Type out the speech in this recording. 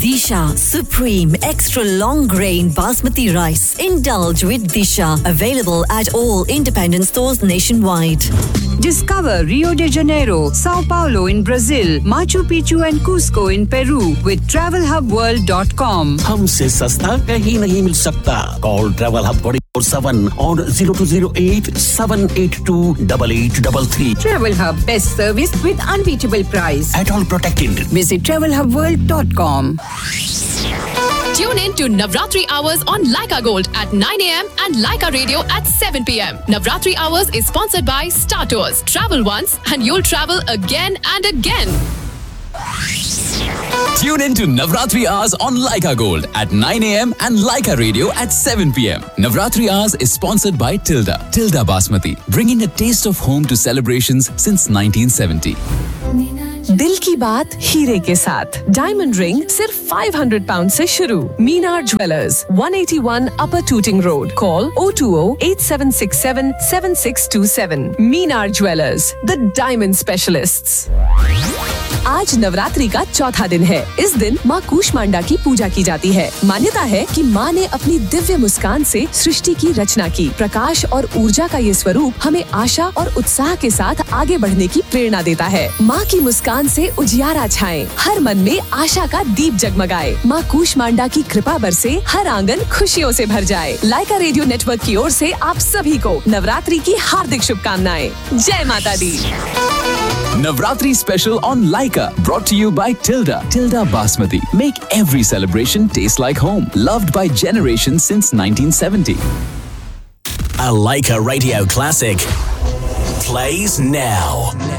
Disha Supreme Extra Long Grain Basmati Rice. Indulge with Disha. Available at all independent stores nationwide. Discover Rio de Janeiro, Sao Paulo in Brazil, Machu Picchu and Cusco in Peru with TravelHubWorld.com. हमसे सस्ता कहीं नहीं मिल सकता. Call Travel Hub 24/7 on 0208 782 8833. Travel Hub, best service with unbeatable price. At all protected. Visit TravelHubWorld.com. Tune in to Navratri Hours on Laika Gold at 9 a.m. and Laika Radio at 7 p.m. Navratri Hours is sponsored by Star Tours. Travel once and you'll travel again and again. Tune in to Navratri Hours on Laika Gold at 9 a.m. and Laika Radio at 7 p.m. Navratri Hours is sponsored by Tilda Basmati, bringing a taste of home to celebrations since 1970. दिल की बात हीरे के साथ diamond ring सिर्फ 500 pound से शुरू मीनार jewellers 181 upper tooting road call 020-8767-7627 Minar jewellers the diamond specialists आज नवरात्रि का चौथा दिन है इस दिन माँ कूष्मांडा की पूजा की जाती है मान्यता है कि माँ ने अपनी दिव्य मुस्कान से सृष्टि की रचना की प्रकाश और ऊर्जा का ये स्वरूप हमें आशा और उत्साह के साथ आगे बढ़ने की प्रेरणा देता है माँ की मुस्कान से उजियारा छाए हर मन में आशा का दीप जगमगाए माँ कूष्मांडा की कृपा बरसे हर आंगन खुशियों से भर जाए लाइका रेडियो नेटवर्क की ओर से आप सभी को नवरात्रि की हार्दिक शुभकामनाएं जय माता दी Navratri special on Laika, brought to you by Tilda Basmati. Make every celebration taste like home. Loved by generations since 1970. A Laika Radio classic plays now.